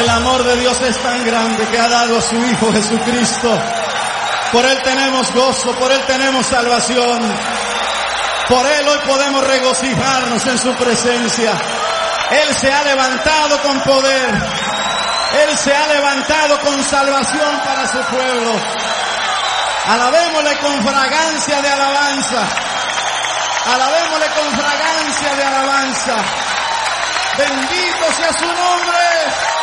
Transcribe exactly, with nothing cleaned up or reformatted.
El amor de Dios es tan grande que ha dado a su Hijo Jesucristo. Por Él tenemos gozo, por Él tenemos salvación. Por Él hoy podemos regocijarnos en su presencia. Él se ha levantado con poder. Él se ha levantado con salvación para su pueblo. Alabémosle con fragancia de alabanza. Alabémosle con fragancia de alabanza. Bendito sea su nombre.